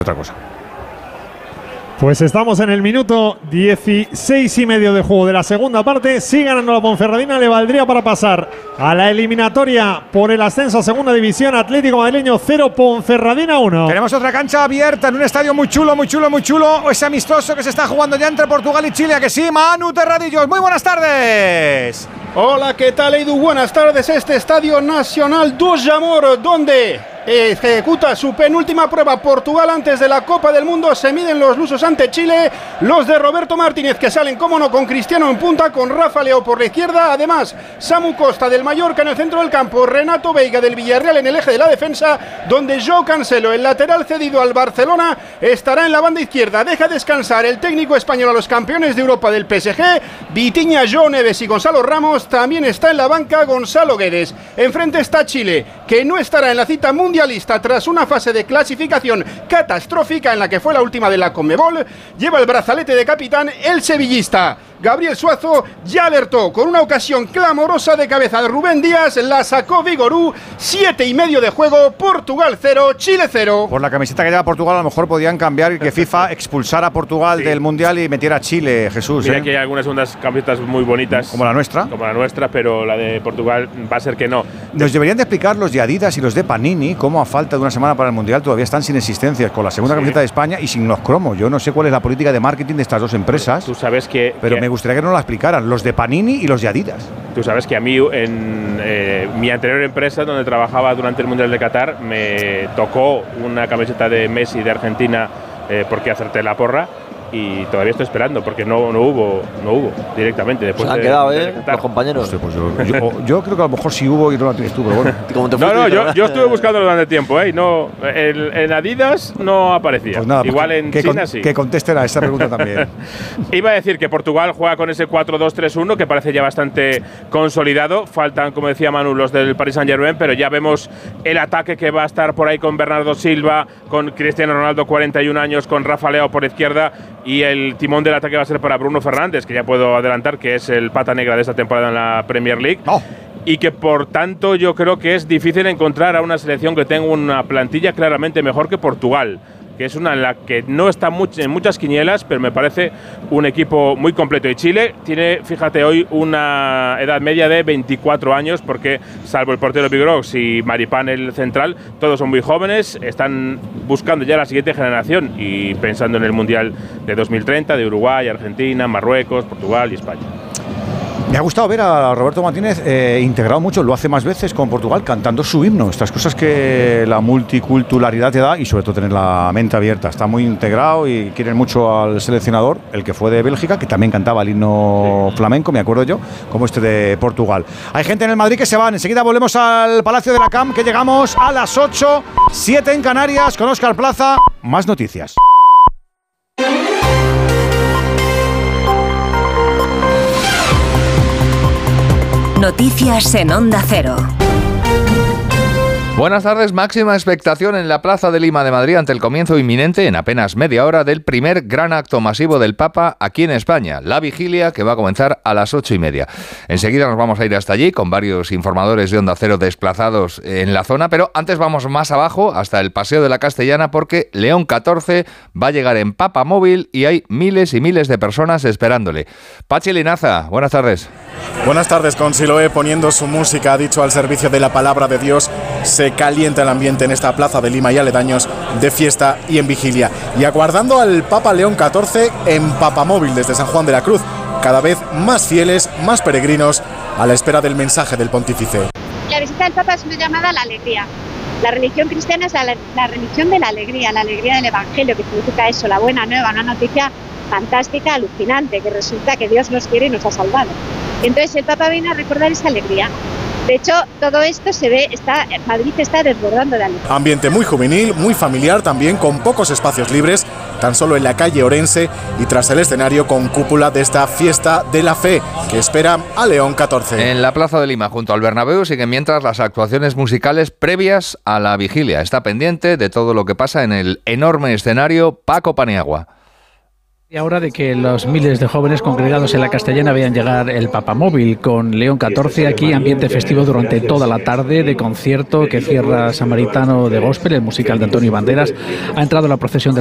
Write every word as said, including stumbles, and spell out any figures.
Otra cosa. Pues estamos en el minuto dieciséis y medio de juego de la segunda parte. Si ganando la Ponferradina le valdría para pasar a la eliminatoria por el ascenso a segunda división. Atlético Madrileño cero, Ponferradina uno. Tenemos otra cancha abierta en un estadio muy chulo, muy chulo, muy chulo. Ese amistoso que se está jugando ya entre Portugal y Chile. ¿A que sí? Manu Terradillos, muy buenas tardes. Hola, ¿qué tal, Edu? Buenas tardes. Este Estadio Nacional dos de Amor, donde ejecuta su penúltima prueba Portugal antes de la Copa del Mundo. Se miden los lusos ante Chile, los de Roberto Martínez, que salen, como no, con Cristiano en punta, con Rafa Leao por la izquierda. Además, Samu Costa del Mallorca en el centro del campo, Renato Veiga del Villarreal en el eje de la defensa, donde Joao Cancelo, el lateral cedido al Barcelona, estará en la banda izquierda. Deja descansar el técnico español a los campeones de Europa del P S G, Vitinha, João Neves y Gonzalo Ramos. También está en la banca Gonzalo Guedes. Enfrente está Chile, que no estará en la cita mundialista tras una fase de clasificación catastrófica en la que fue la última de la Conmebol. Lleva el brazalete de capitán el sevillista Gabriel Suazo. Ya alertó con una ocasión clamorosa de cabeza de Rubén Díaz, la sacó Vigorú. Siete y medio de juego, Portugal cero, Chile cero. Por la camiseta que lleva Portugal a lo mejor podían cambiar y que FIFA expulsara a Portugal sí. del Mundial y metiera a Chile, Jesús. Mira ¿eh? que hay algunas segundas camisetas muy bonitas. Como la nuestra. Como la nuestra, pero la de Portugal va a ser que no. Nos deberían de explicar los de Adidas y los de Panini cómo a falta de una semana para el Mundial todavía están sin existencias, con la segunda sí. camiseta de España y sin los cromos. Yo no sé cuál es la política de marketing de estas dos empresas. Tú sabes que… Pero que me gustaría que nos la explicaran, los de Panini y los de Adidas. Tú sabes que a mí, en eh, mi anterior empresa, donde trabajaba durante el Mundial de Qatar, me tocó una camiseta de Messi de Argentina eh, porque acerté la porra. Y todavía estoy esperando porque no, no hubo no hubo directamente después. Se han de, quedado, de ¿eh? Los compañeros. Hostia, pues yo, yo, yo creo que a lo mejor sí hubo y no la tienes tú, pero bueno. No, no, yo, yo estuve buscando durante tiempo, ¿eh? No, el, en Adidas no aparecía. Pues nada, igual en que China con, sí. Que contesten a esa pregunta también. Iba a decir que Portugal juega con ese cuatro dos tres uno que parece ya bastante consolidado. Faltan, como decía Manu, los del Paris Saint-Germain, pero ya vemos el ataque que va a estar por ahí con Bernardo Silva, con Cristiano Ronaldo, cuarenta y un años, con Rafa Leao por izquierda, y el timón del ataque va a ser para Bruno Fernández, que ya puedo adelantar que es el pata negra de esta temporada en la Premier League. Oh. Y que por tanto yo creo que es difícil encontrar a una selección que tenga una plantilla claramente mejor que Portugal, que es una en la que no está much en muchas quinielas, pero me parece un equipo muy completo. Y Chile tiene, fíjate, hoy una edad media de veinticuatro años, porque salvo el portero Vigrox y Maripán, el central, todos son muy jóvenes, están buscando ya la siguiente generación y pensando en el Mundial de dos mil treinta, de Uruguay, Argentina, Marruecos, Portugal y España. Me ha gustado ver a Roberto Martínez eh, integrado mucho, lo hace más veces con Portugal, cantando su himno. Estas cosas que la multiculturalidad te da y sobre todo tener la mente abierta. Está muy integrado y quieren mucho al seleccionador, el que fue de Bélgica, que también cantaba el himno sí. flamenco, me acuerdo yo, como este de Portugal. Hay gente en el Madrid que se van. Enseguida volvemos al Palacio de la Camp, que llegamos a las ocho, siete en Canarias, con Óscar Plaza. Más noticias. Noticias en Onda Cero. Buenas tardes. Máxima expectación en la Plaza de Lima de Madrid ante el comienzo inminente, en apenas media hora, del primer gran acto masivo del Papa aquí en España, la vigilia, que va a comenzar a las ocho y media. Enseguida nos vamos a ir hasta allí con varios informadores de Onda Cero desplazados en la zona, pero antes vamos más abajo, hasta el Paseo de la Castellana, porque León catorce va a llegar en Papamóvil y hay miles y miles de personas esperándole. Pachi Linaza, buenas tardes. Buenas tardes. Con Siloé poniendo su música, ha dicho, al servicio de la palabra de Dios, se calienta el ambiente en esta Plaza de Lima y aledaños, de fiesta y en vigilia. Y aguardando al Papa León catorce en Papamóvil desde San Juan de la Cruz, cada vez más fieles, más peregrinos, a la espera del mensaje del pontífice. La visita del Papa es una llamada a la alegría. La religión cristiana es la, la religión de la alegría, la alegría del Evangelio, que significa eso, la buena nueva, una noticia fantástica, alucinante, que resulta que Dios nos quiere y nos ha salvado. Entonces el Papa viene a recordar esa alegría. De hecho, todo esto se ve, está, Madrid está desbordando de alegría. Ambiente muy juvenil, muy familiar también, con pocos espacios libres, tan solo en la calle Orense y tras el escenario con cúpula de esta fiesta de la fe que espera a León catorce. En la Plaza de Lima, junto al Bernabéu, siguen mientras las actuaciones musicales previas a la vigilia. Está pendiente de todo lo que pasa en el enorme escenario Paco Paniagua. Y ahora de que los miles de jóvenes congregados en la Castellana vean llegar el Papamóvil con León catorce, aquí ambiente festivo durante toda la tarde de concierto que cierra Samaritano de Gospel, el musical de Antonio Banderas. Ha entrado la procesión de